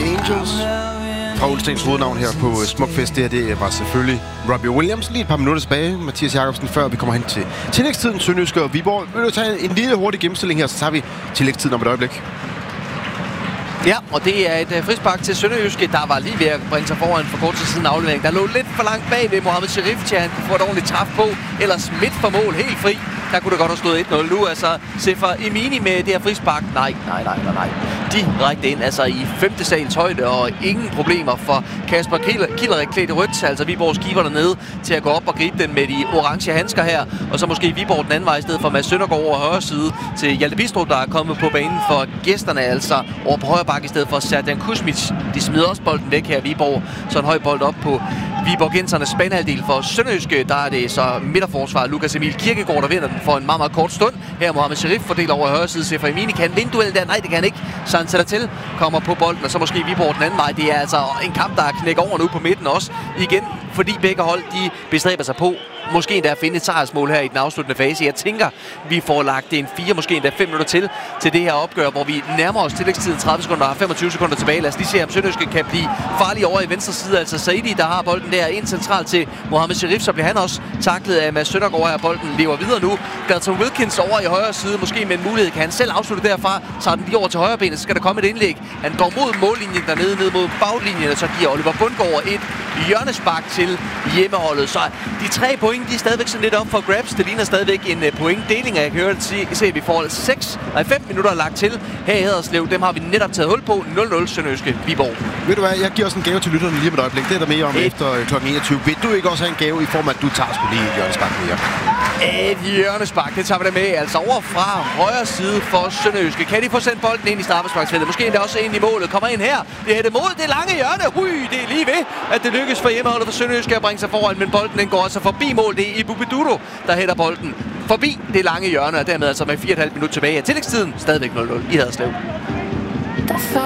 Angels. Fra Ulstens hovednavn her på Smukfest. Det var selvfølgelig Robbie Williams. Lige et par minutter tilbage, Mathias Jakobsen, før vi kommer hen til tillægstiden. Sønderjyske og Viborg. Vil du tage en lille hurtig gennemstilling her, så tager vi tillægstiden om et øjeblik. Ja, og det er et frispark til Sønderjyske, der var lige ved at bringe sig foran for kort tid siden aflevering. Der lå lidt for langt bag ved Mohamed Sherif til, at han kunne få et ordentligt træf på. Ellers midt for mål, helt fri. Der kunne det godt have stået 1-0 nu. Altså, Sefer Emini med det her frispark. Nej. Direkte ind, altså i 5. sals højde, og ingen problemer for Kasper Kilderik klædt i rødt. Altså Viborgs keeper dernede til at gå op og gribe den med de orange handsker her. Og så måske Viborg den anden vej i stedet for Mads Søndergaard over højre side til Hjalte Bistrup, der er kommet på banen for gæsterne, altså over på højre bakke i stedet for Serdan Kuzmic. De smider også bolden væk her, Viborg. Så en høj bold op på Viborgensernes banehalvdel. For Sønderjyske, der er det så midterforsvar Lukas Emil Kirkegaard, der vinder den for en meget, meget kort stund. Her Mohamed Sherif fordeler over højre side. Sefer Emini kan vinde duel der. Nej, det kan han ikke. Så han sætter til, kommer på bolden, og så måske Viborg den anden vej. Det er altså en kamp, der knækker over nu på midten også. Igen, fordi begge hold, de bestræber sig på måske endda at finde et sejrsmål her i den afsluttende fase. Jeg tænker, vi får lagt en 4, måske endda 5 minutter til det her opgør, hvor vi nærmer os tillægstiden 30 sekunder og 25 sekunder tilbage. Lad os lige se, om Sønderjyske kan blive farlig over i venstre side. Altså Saidi, der har bolden der ind centralt til Mohamed Sherif, så bliver han også taklet af Mads Søndergaard her. Bolden lever videre nu. Galton Wilkins over i højre side, måske med en mulighed. Kan han selv afslutte derfra, så er den lige over til højre benet, så skal der komme et indlæg. Han går mod mållinjen dernede, ned mod baglinjen, og så giver Oliver Bundgaard et hjørnespark til hjemmeholdet. Så de 3 point, de er stadigvæk sådan lidt op for grabs. Det ligner stadigvæk en pointdeling, og jeg kan høre se, at vi får 5 minutter lagt til her i Haderslev. Dem har vi netop taget hul på. 0-0 Sønderjyske Viborg. Ved du hvad, jeg giver også en gave til lytterne lige om et øjeblik. Det er der mere om efter kl. 21. Vil du ikke også have en gave i form af, at du tager sgu lige et hjørnespark mere? Et hjørnespark, det tager vi da med. Altså over fra højre side for Sønderjyske. Kan de få sendt bolden ind i straffesparksfeltet? Måske endda også ind i målet. Kommer ind her. Det er det mod det lange hjørne. Det er lige ved, at det lykkes for hjemmeholdet for Sønderjyske at bringe sig foran. Men bolden den går altså forbi mål. Det er Ibu Bidudo, der hætter bolden forbi det lange hjørne. Og dermed altså med 4,5 minutter tilbage af tillægstiden. Stadigvæk 0-0 i Haderslev.